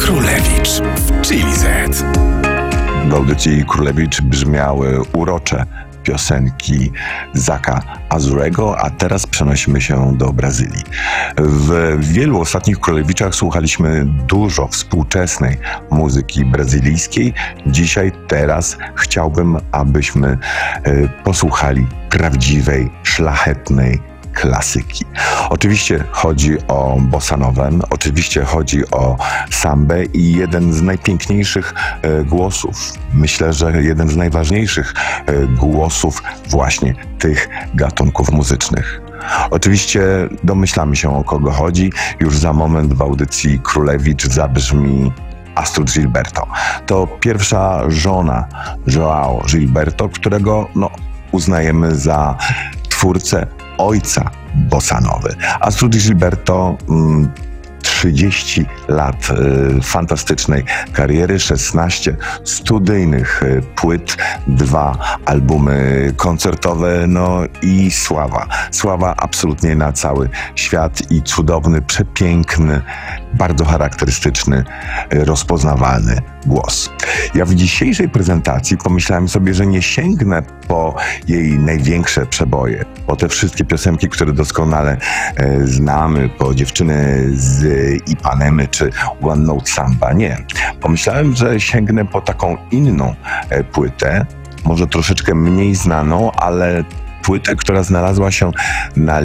Królewicz w Chili Z. W audycji Królewicz brzmiały urocze piosenki Zaka Azurego, a teraz przenosimy się do Brazylii. W wielu ostatnich Królewiczach słuchaliśmy dużo współczesnej muzyki brazylijskiej. Teraz chciałbym, abyśmy posłuchali prawdziwej, szlachetnej klasyki. Oczywiście chodzi o bossa novę, oczywiście chodzi o sambę i jeden z najpiękniejszych głosów, myślę, że jeden z najważniejszych głosów właśnie tych gatunków muzycznych. Oczywiście domyślamy się, o kogo chodzi. Już za moment w audycji Królewicz zabrzmi Astrud Gilberto. To pierwsza żona João Gilberto, którego uznajemy za twórcę, ojca bossa nowy. Astrud Gilberto 30 lat fantastycznej kariery, 16 studyjnych płyt, 2 albumy koncertowe, i sława. Sława absolutnie na cały świat i cudowny, przepiękny, bardzo charakterystyczny, rozpoznawalny głos. Ja w dzisiejszej prezentacji pomyślałem sobie, że nie sięgnę po jej największe przeboje, po te wszystkie piosenki, które doskonale znamy, po Dziewczyny z Ipanemy czy One Note Samba. Nie. Pomyślałem, że sięgnę po taką inną płytę, może troszeczkę mniej znaną, ale płytę, która znalazła się na